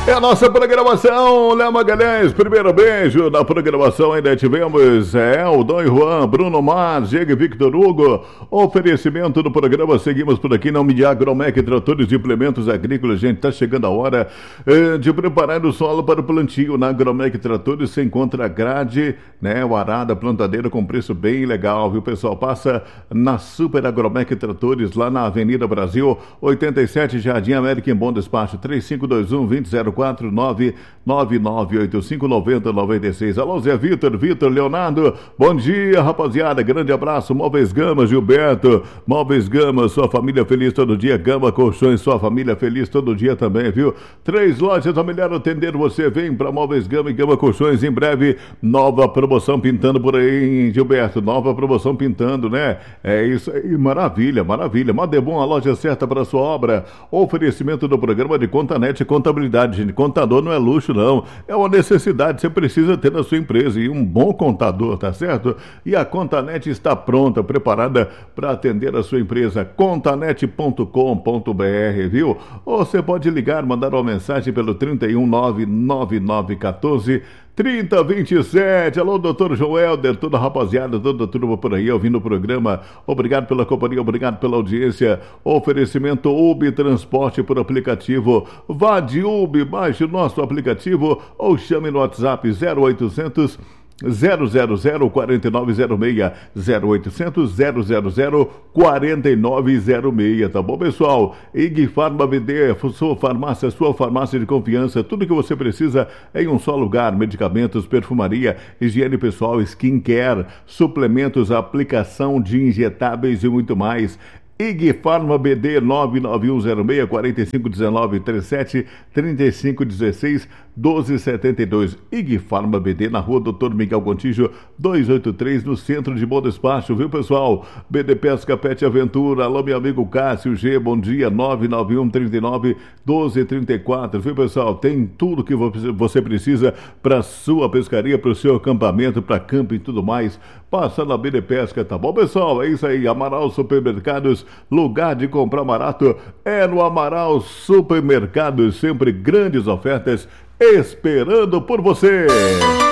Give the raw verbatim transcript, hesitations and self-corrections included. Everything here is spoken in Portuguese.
É a nossa programação, Léo Magalhães, primeiro beijo na programação. Ainda tivemos é, o Dom Juan, Bruno Mar, Diego e Victor Hugo. Oferecimento do programa, seguimos por aqui na Mídia Agromec, tratores de implementos agrícolas. Gente, tá chegando a hora é, de preparar o solo para o plantio. Na Agromec Tratores se encontra a grade, né, o arada, plantadeira com preço bem legal, viu, pessoal? Passa na Super Agromec Tratores, lá na Avenida Brasil, oitenta e sete, Jardim América, em Bom Despacho, três cinco dois um, dois zero quatro nove nove nove oito cinco nove zero nove seis. Alô, Zé Vitor, Vitor, Leonardo, bom dia, rapaziada, grande abraço. Móveis Gama, Gilberto, Móveis Gama, sua família feliz todo dia. Gama Colchões, sua família feliz todo dia também, viu? Três lojas, a melhor atender você. Vem pra Móveis Gama e Gama Colchões, em breve, nova promoção pintando por aí, hein, Gilberto? Nova promoção pintando, né? É isso aí, maravilha, maravilha. Madebom, a loja certa para sua obra. Oferecimento do programa de Contanet e Contabilidade, gente. Contador não é luxo, não. É uma necessidade. Você precisa ter na sua empresa e um bom contador, tá certo? E a Contanet está pronta, preparada para atender a sua empresa. contanet ponto com ponto br, viu? Ou você pode ligar, mandar uma mensagem pelo trinta e um, nove nove nove um quatro, trinta vinte e sete. Alô, doutor Joelder, toda a rapaziada, toda a turma por aí ouvindo o programa. Obrigado pela companhia, obrigado pela audiência. Oferecimento Ubi Transporte por aplicativo. Vá de Ubi, baixe o nosso aplicativo ou chame no WhatsApp zero oitocentos, zero zero zero, quatro nove zero seis, zero oitocentos, zero zero zero, quatro nove zero seis, tá bom, pessoal? Ig Farma B D, sua farmácia, sua farmácia de confiança, tudo que você precisa em um só lugar: medicamentos, perfumaria, higiene pessoal, skincare, suplementos, aplicação de injetáveis e muito mais. Ig Farma B D, nove nove um zero seis, quatro cinco um nove, três sete, três cinco um seis, doze setenta e dois. Ig Farma B D, na rua Doutor Miguel Gontijo, duzentos e oitenta e três, no centro de Bom Despacho, viu, pessoal? B D Pesca Pet Aventura. Alô, meu amigo Cássio G, bom dia. Nove nove um, trinta e nove, doze trinta e quatro, viu, pessoal? Tem tudo que você precisa para sua pescaria, para o seu acampamento, para camping e tudo mais. Passa na B D Pesca, tá bom, pessoal? É isso aí. Amaral Supermercados, lugar de comprar barato é no Amaral Supermercados. Sempre grandes ofertas esperando por você.